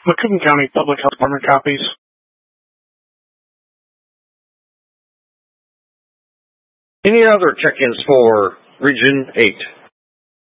Macomb County Public Health Department copies. Any other check-ins for Region 8?